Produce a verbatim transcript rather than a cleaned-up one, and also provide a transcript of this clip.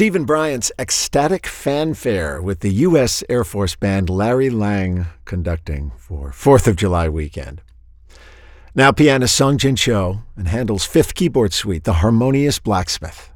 Stephen Bryant's ecstatic fanfare with the U S Air Force Band Larry Lang conducting for fourth of July weekend. Now pianist Sung Jin Cho and Handel's Fifth Keyboard Suite, The Harmonious Blacksmith.